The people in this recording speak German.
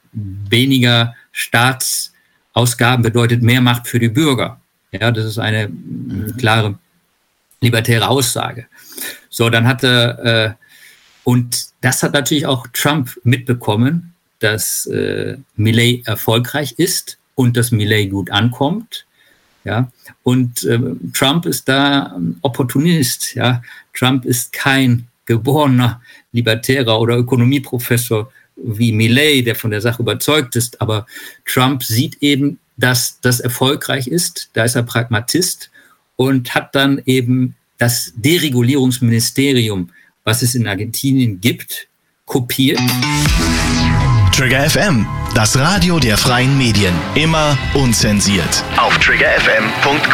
weniger Staatsausgaben bedeutet mehr Macht für die Bürger. Ja, das ist eine klare libertäre Aussage. So, dann und das hat natürlich auch Trump mitbekommen, dass Milei erfolgreich ist und dass Milei gut ankommt. Ja, und Trump ist da Opportunist. Ja, Trump ist kein geborener Libertärer oder Ökonomieprofessor wie Milei, der von der Sache überzeugt ist. Aber Trump sieht eben, dass das erfolgreich ist. Da ist er Pragmatist und hat dann eben das Deregulierungsministerium, was es in Argentinien gibt, kopiert. Trigger FM, das Radio der freien Medien. Immer unzensiert. Auf triggerfm.com.